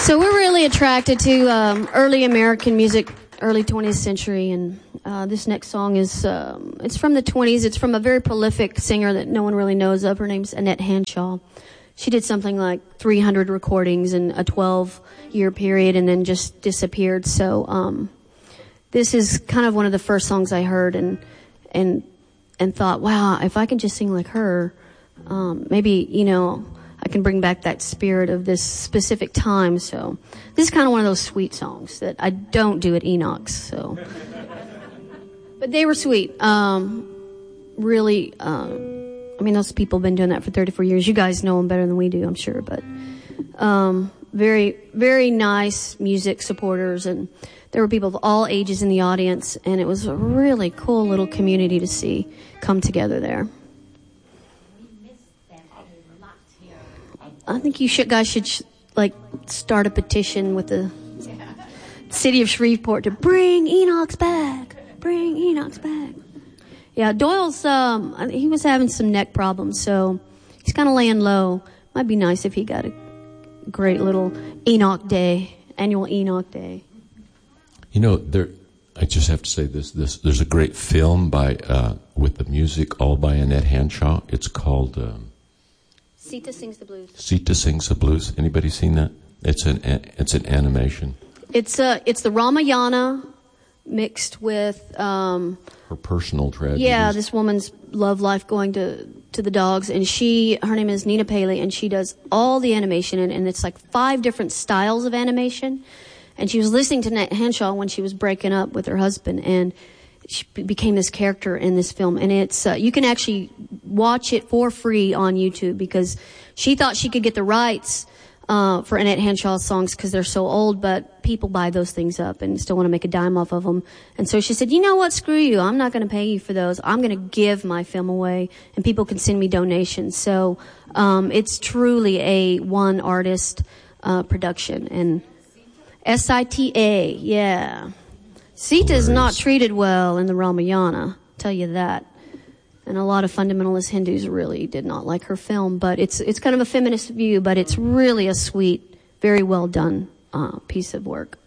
So we're really attracted to early American music, early 20th century, and this next song is it's from the 20s. It's from a very prolific singer that no one really knows of. Her name's Annette Hanshaw. She did something like 300 recordings in a 12-year period and then just disappeared. So this is kind of one of the first songs I heard and thought, wow, if I can just sing like her, maybe, I can bring back that spirit of this specific time. So this is kind of one of those sweet songs that I don't do at Enoch's. So, but they were sweet. Really, those people have been doing that for 34 years. You guys know them better than we do, I'm sure. But very, very nice music supporters, and there were people of all ages in the audience, and it was a really cool little community to see come together there. I think you guys should start a petition with the city of Shreveport to bring Enoch's back. Bring Enoch's back. Yeah, Doyle's, he was having some neck problems, so he's kind of laying low. Might be nice if he got a great little Enoch Day, annual Enoch Day. I just have to say this. There's a great film with the music all by Annette Hanshaw. It's called Sita Sings the Blues. Sita Sings the Blues. Anybody seen that? It's an animation. It's the Ramayana mixed with her personal tragedies. Yeah, this woman's love life going to the dogs, and her name is Nina Paley, and she does all the animation, and it's like 5 different styles of animation. And she was listening to Annette Hanshaw when she was breaking up with her husband, and she became this character in this film. And it's you can actually watch it for free on YouTube, because she thought she could get the rights for Annette Hanshaw's songs because they're so old, but people buy those things up and still want to make a dime off of them. And so she said, you know what, screw you. I'm not going to pay you for those. I'm going to give my film away, and people can send me donations. So it's truly a one artist production. And Sita, yeah. Sita's not treated well in the Ramayana, I'll tell you that. And a lot of fundamentalist Hindus really did not like her film, but it's kind of a feminist view, but it's really a sweet, very well done piece of work.